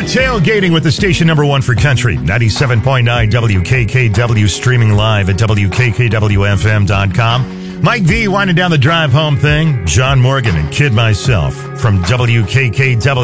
You're tailgating with the station number one for country, 97.9 WKKW, streaming live at WKKWFM.com. Mike V winding down the drive home thing. John Morgan and Kid Myself from WKKW.